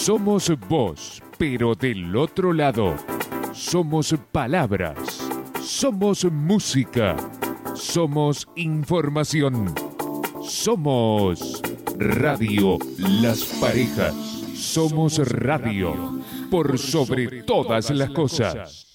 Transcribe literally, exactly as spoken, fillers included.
Somos vos, pero del otro lado. Somos palabras. Somos música. Somos información. Somos Radio Las Parejas. Somos radio. Por sobre todas las cosas.